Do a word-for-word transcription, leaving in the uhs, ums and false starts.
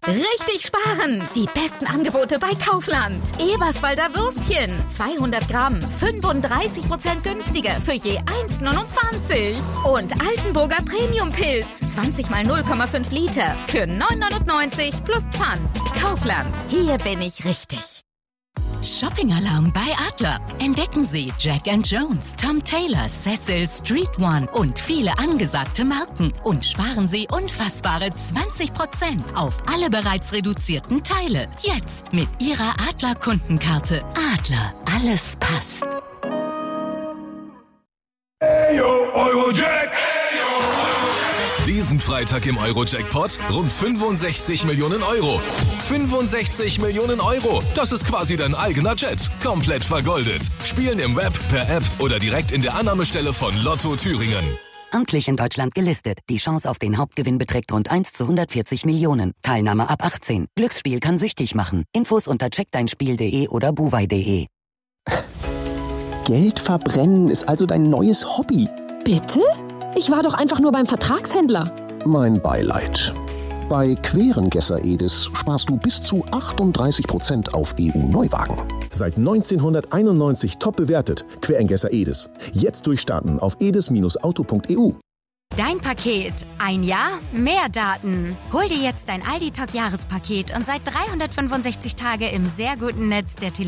Richtig sparen! Die besten Angebote bei Kaufland. Eberswalder Würstchen, zweihundert Gramm, fünfunddreißig Prozent günstiger für je eins neunundzwanzig. Und Altenburger Premium-Pilz, zwanzig mal null Komma fünf Liter für neun neunundneunzig plus Pfand. Kaufland, hier bin ich richtig. Shopping-Alarm bei Adler. Entdecken Sie Jack and Jones, Tom Taylor, Cecil, Street One und viele angesagte Marken. Und sparen Sie unfassbare zwanzig Prozent auf alle bereits reduzierten Teile. Jetzt mit Ihrer Adler-Kundenkarte. Adler, alles passt. Hey yo, Eurojack! Diesen Freitag im Euro-Jackpot rund fünfundsechzig Millionen Euro. fünfundsechzig Millionen Euro. Das ist quasi dein eigener Jet. Komplett vergoldet. Spielen im Web, per App oder direkt in der Annahmestelle von Lotto Thüringen. Amtlich in Deutschland gelistet. Die Chance auf den Hauptgewinn beträgt rund eins zu hundertvierzig Millionen. Teilnahme ab achtzehn. Glücksspiel kann süchtig machen. Infos unter check dein spiel punkt de oder buwei punkt de. Geld verbrennen ist also dein neues Hobby. Bitte? Ich war doch einfach nur beim Vertragshändler. Mein Beileid. Bei Querengesser Edis sparst du bis zu achtunddreißig Prozent auf E U-Neuwagen. Seit neunzehnhunderteinundneunzig top bewertet. Querengesser Edis. Jetzt durchstarten auf edis Bindestrich auto Punkt e u. Dein Paket. Ein Jahr, mehr Daten. Hol dir jetzt dein Aldi Talk Jahrespaket und seit dreihundertfünfundsechzig Tage im sehr guten Netz der Tele